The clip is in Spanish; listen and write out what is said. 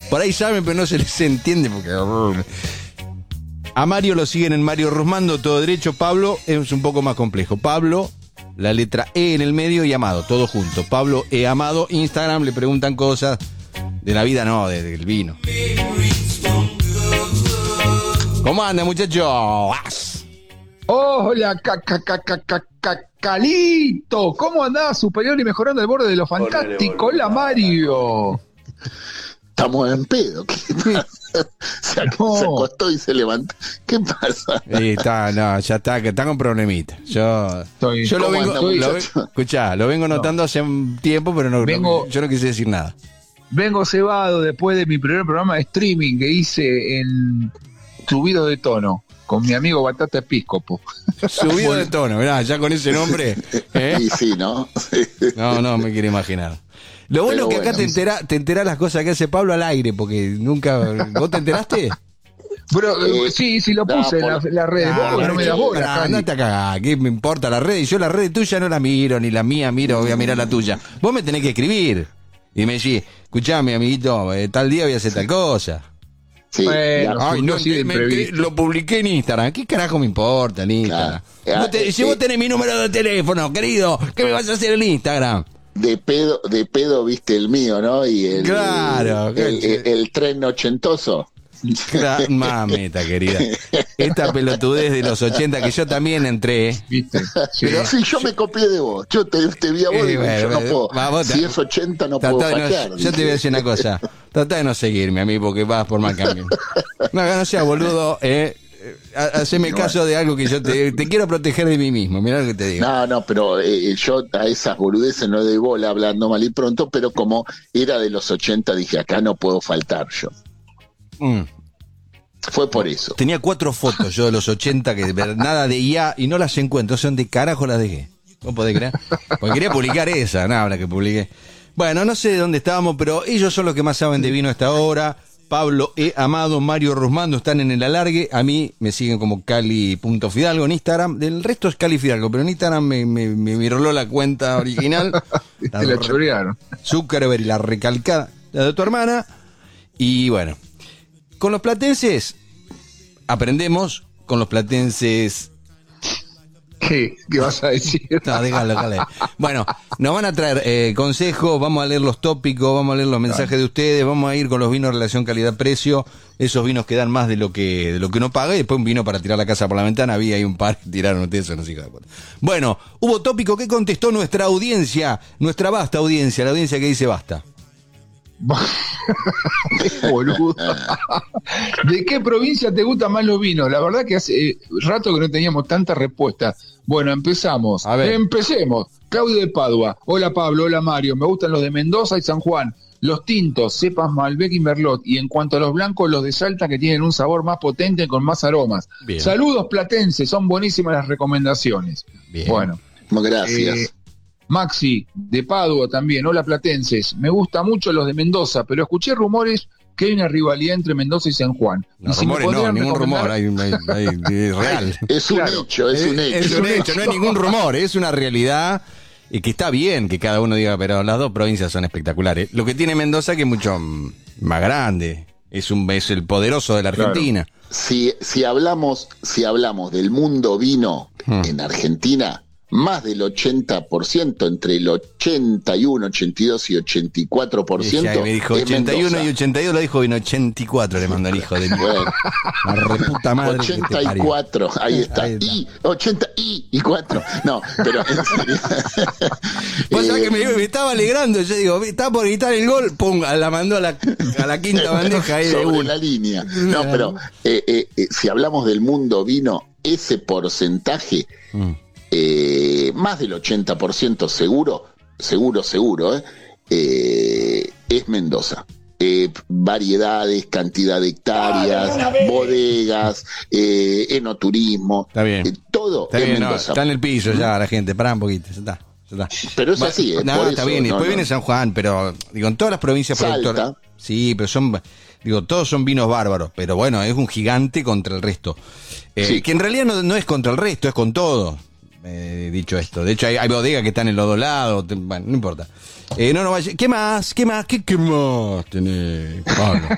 Por ahí saben, pero no se les entiende porque... A Mario lo siguen en Mario Rusmando, todo derecho. Pablo es un poco más complejo. Pablo, la letra E en el medio y Amado, todo junto. Pablo E. Amado, Instagram, le preguntan cosas de la vida, no, del vino. ¿Cómo anda, muchachos? Hola, Calito. ¿Cómo andás? Superior y mejorando el borde de lo fantástico. Hola, Mario. Estamos en pedo. ¿Qué pasa? Se acostó y se levantó. ¿Qué pasa? Ya está con problemitas. Yo lo vengo, escuchá, lo vengo notando hace un tiempo, pero yo no quise decir nada. Vengo cebado después de mi primer programa de streaming que hice en Subido de Tono con mi amigo Batata Episcopo. Subido de Tono, mirá, ya con ese nombre. Y sí, ¿no? No me quiero imaginar. Lo bueno es que acá te enterás las cosas que hace Pablo al aire, porque nunca... ¿Vos te enteraste? Pero sí, lo puse en la red. Vos no me das bola. Andate acá, ¿qué me importa la red? Y yo la red tuya no la miro, ni la mía miro, voy a mirar la tuya. Vos me tenés que escribir. Y me decís, escuchame, amiguito, tal día voy a hacer tal cosa. Sí, lo publiqué en Instagram. ¿Qué carajo me importa en Instagram? Claro. Si vos tenés mi número de teléfono, querido, ¿qué me vas a hacer en Instagram? De pedo viste el mío, ¿no? Y el tren ochentoso. Mameta, querida. Esta pelotudez de los 80 que yo también entré. ¿Viste? Sí. Pero sí, yo me copié de vos. Yo te vi a vos y yo no puedo. Si es 80 no puedo fallar. Yo te voy a decir una cosa. Tratá de no seguirme a mí porque vas por mal camino. No seas boludo, haceme caso de algo que yo te quiero proteger de mí mismo. Mirá lo que te digo. No, pero yo a esas boludeces no doy bola hablando mal y pronto, pero como era de los 80 dije, acá no puedo faltar yo. Fue por eso. Tenía 4 fotos yo de los 80 que nada de IA y no las encuentro. Son de carajo las dejé. ¿Vos podés creer? Porque quería publicar esa, la que publiqué. Bueno, no sé de dónde estábamos, pero ellos son los que más saben de vino a esta hora. Pablo E. Amado, Mario Rusmando están en el alargue. A mí me siguen como Cali.Fidalgo en Instagram. Del resto es Cali Fidalgo, pero en Instagram me viroló la cuenta original. La chorearon. Zuckerberg y la recalcada, la de tu hermana. Y bueno, con los platenses aprendemos, con los platenses... ¿Qué vas a decir? No, déjalo. Bueno, nos van a traer consejos, vamos a leer los tópicos, vamos a leer los mensajes de ustedes, vamos a ir con los vinos relación calidad-precio, esos vinos que dan más de lo que uno paga, y después un vino para tirar la casa por la ventana, había ahí un par que tiraron ustedes, no sé qué. Bueno, hubo tópico que contestó nuestra audiencia, nuestra vasta audiencia, la audiencia que dice basta. Boludo. ¿De qué provincia te gustan más los vinos? La verdad que hace rato que no teníamos tanta respuesta. Bueno, empezamos. Empecemos. Claudio de Padua. Hola Pablo, hola Mario. Me gustan los de Mendoza y San Juan. Los tintos, cepas Malbec y Merlot. Y en cuanto a los blancos, los de Salta, que tienen un sabor más potente con más aromas. Bien. Saludos platenses, son buenísimas las recomendaciones. Bien. Bueno, gracias. Maxi, de Padua también, hola platenses, me gustan mucho los de Mendoza, pero escuché rumores que hay una rivalidad entre Mendoza y San Juan. No, rumores no, ningún rumor, hay real. Es un hecho, es un hecho, no es ningún rumor, es una realidad y que está bien que cada uno diga, pero las dos provincias son espectaculares. Lo que tiene Mendoza que es mucho más grande, es el poderoso de la Argentina. Claro. Si hablamos del mundo vino en Argentina, más del 80%, entre el 81, 82 y 84%. Ya me dijo 81 Mendoza. Y 82 lo dijo, y en 84 le mandó el hijo de bueno, la reputa madre. 84, ahí está. Y 84. No, pero en serio. Vos sabés que me estaba alegrando. Yo digo, está por gritar el gol, pum, la mandó a la quinta bandeja ahí de sobre la línea. No, pero si hablamos del mundo vino, ese porcentaje. Más del 80% seguro, es Mendoza. Variedades, cantidad de hectáreas, bodegas, enoturismo, está bien. Todo está es bien, Mendoza. No, está en el piso ya la gente, pará un poquito, ya está. Pero es así, no, está bien, después viene San Juan, pero digo, en todas las provincias productoras. Sí, pero todos son vinos bárbaros, pero bueno, es un gigante contra el resto. Que en realidad no es contra el resto, es con todo. Dicho esto, de hecho hay bodegas que están en los dos lados, bueno, no importa. ¿Qué más? ¿Qué más tenés, Pablo?